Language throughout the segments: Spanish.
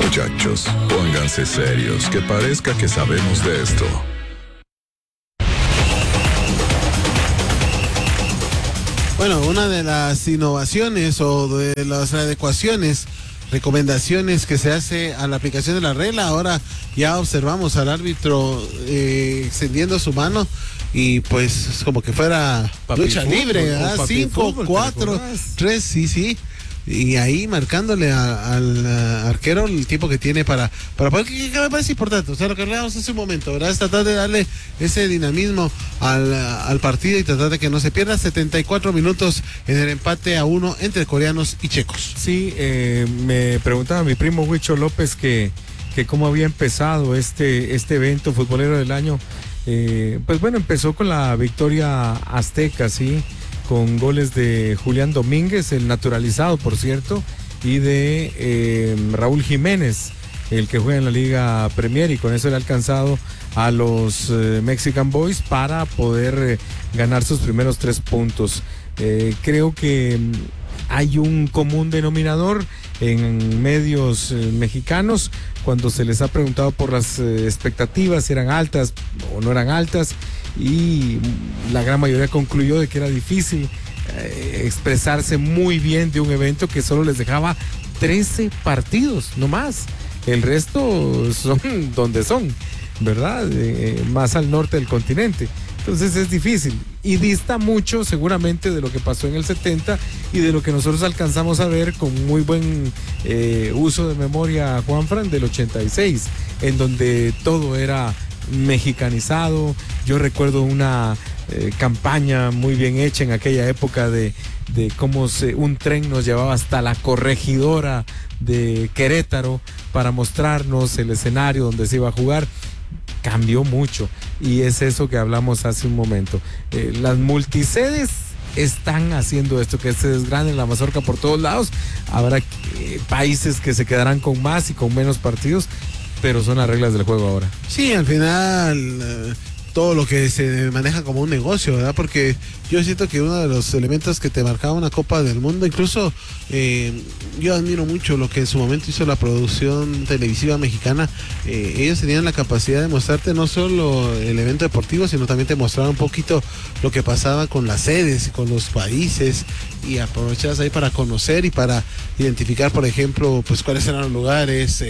Muchachos, pónganse serios, que parezca que sabemos de esto. Bueno, una de las innovaciones o de las adecuaciones, recomendaciones que se hace a la aplicación de la regla, ahora ya observamos al árbitro extendiendo su mano y pues es como que fuera lucha libre, ¿verdad? 5, 4, 3, sí. Y ahí marcándole al arquero el tiempo que tiene para poder, que me parece importante, o sea, lo que hablábamos hace un momento, ¿verdad? Es tratar de darle ese dinamismo al partido y tratar de que no se pierda. 74 minutos en el empate a 1 entre coreanos y checos. Sí, me preguntaba mi primo Huicho López que cómo había empezado este evento futbolero del año. Pues bueno, empezó con la victoria azteca, sí, con goles de Julián Domínguez, el naturalizado, por cierto, y de Raúl Jiménez, el que juega en la Liga Premier, y con eso le ha alcanzado a los Mexican Boys para poder ganar sus primeros 3 puntos. Creo que hay un común denominador en medios mexicanos cuando se les ha preguntado por las expectativas, si eran altas o no eran altas, y la gran mayoría concluyó de que era difícil expresarse muy bien de un evento que solo les dejaba 13 partidos, no más. El resto son donde son, ¿verdad? Más al norte del continente. Entonces es difícil y dista mucho seguramente de lo que pasó en el 70 y de lo que nosotros alcanzamos a ver con muy buen uso de memoria, Juanfran, del 86, en donde todo era mexicanizado. Yo recuerdo una campaña muy bien hecha en aquella época de cómo un tren nos llevaba hasta la corregidora de Querétaro para mostrarnos el escenario donde se iba a jugar. Cambió mucho y es eso que hablamos hace un momento. Las multisedes están haciendo esto, que se desgrane la mazorca por todos lados. Habrá países que se quedarán con más y con menos partidos, pero son las reglas del juego ahora. Sí, al final todo lo que se maneja como un negocio, ¿verdad? Porque yo siento que uno de los elementos que te marcaba una Copa del Mundo, incluso yo admiro mucho lo que en su momento hizo la producción televisiva mexicana. Ellos tenían la capacidad de mostrarte no solo el evento deportivo, sino también te mostraban un poquito lo que pasaba con las sedes y con los países, y aprovechabas ahí para conocer y para identificar, por ejemplo, pues cuáles eran los lugares.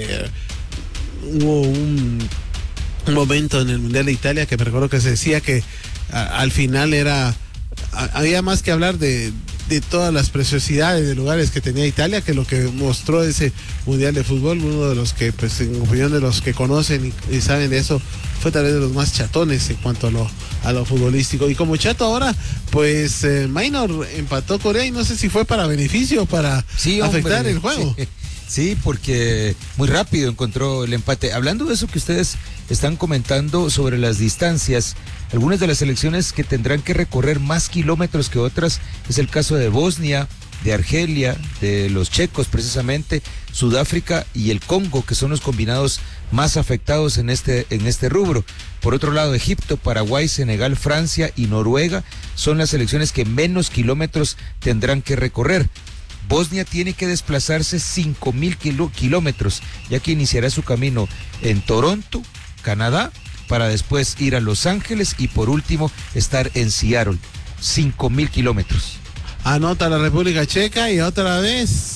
Hubo un momento en el Mundial de Italia que me recuerdo que se decía que al final había más que hablar de todas las preciosidades de lugares que tenía Italia que lo que mostró ese Mundial de Fútbol. Uno de los que, pues en opinión de los que conocen y saben de eso, fue tal vez de los más chatones en cuanto a lo futbolístico. Y como chato ahora, pues Maynor empató Corea y no sé si fue para beneficio o para afectar el juego. Sí, porque muy rápido encontró el empate. Hablando de eso que ustedes están comentando sobre las distancias, algunas de las selecciones que tendrán que recorrer más kilómetros que otras es el caso de Bosnia, de Argelia, de los checos precisamente, Sudáfrica y el Congo, que son los combinados más afectados en este rubro. Por otro lado, Egipto, Paraguay, Senegal, Francia y Noruega son las selecciones que menos kilómetros tendrán que recorrer. Bosnia tiene que desplazarse 5,000 kilómetros, ya que iniciará su camino en Toronto, Canadá, para después ir a Los Ángeles y por último estar en Seattle. 5,000 kilómetros. Anota la República Checa y otra vez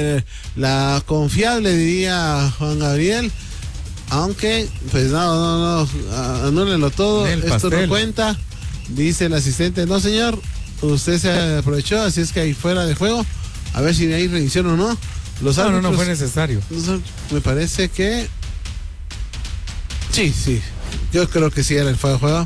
la confiable, diría Juan Gabriel, aunque pues no, anúlenlo todo, esto no cuenta, dice el asistente. No señor, usted se aprovechó, así es que ahí fuera de juego. A ver si hay revisión o no. Los árbitros, no fue necesario. Me parece que sí. Yo creo que sí era el fuera de juego.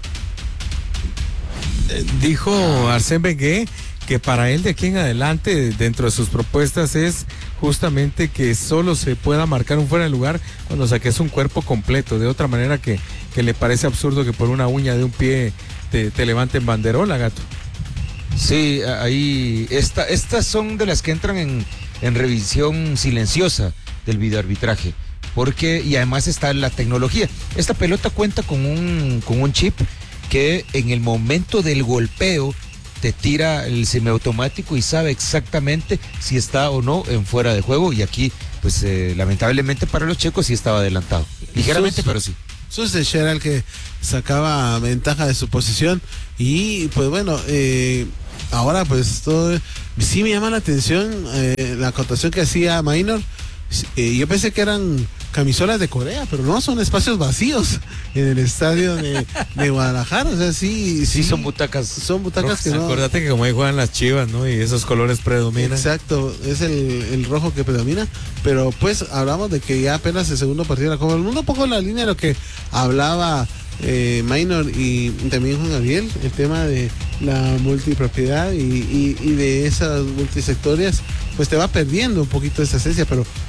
Dijo Arsène Wenger que para él de aquí en adelante, dentro de sus propuestas, es justamente que solo se pueda marcar un fuera de lugar cuando saques un cuerpo completo. De otra manera que le parece absurdo que por una uña de un pie te levanten banderola, gato. Sí, ahí estas son de las que entran en revisión silenciosa del videoarbitraje, y además está la tecnología. Esta pelota cuenta con un chip que en el momento del golpeo te tira el semiautomático y sabe exactamente si está o no en fuera de juego, y aquí pues lamentablemente para los checos sí estaba adelantado. Ligeramente, pero sí. Susech era el que sacaba ventaja de su posición y pues bueno, ahora pues todo sí me llama la atención la acotación que hacía Minor. Yo pensé que eran camisolas de Corea, pero no, son espacios vacíos en el estadio de Guadalajara, o sea, sí son butacas. Son butacas que no. Acuérdate que como ahí juegan las Chivas, ¿no? Y esos colores predominan. Exacto, es el rojo que predomina, pero pues hablamos de que ya apenas el segundo partido de la Copa del Mundo, un poco la línea de lo que hablaba Minor y también Juan Gabriel, el tema de la multipropiedad y de esas multisectorias, pues te va perdiendo un poquito esa esencia, pero